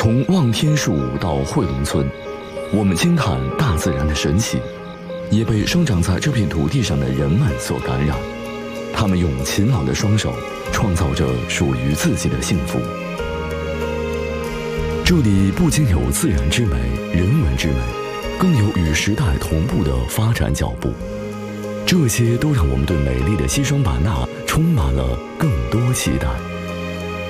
从望天树到惠龙村，我们惊叹大自然的神奇，也被生长在这片土地上的人们所感染。他们用勤劳的双手，创造着属于自己的幸福。这里不仅有自然之美、人文之美，更有与时代同步的发展脚步。这些都让我们对美丽的西双版纳充满了更多期待。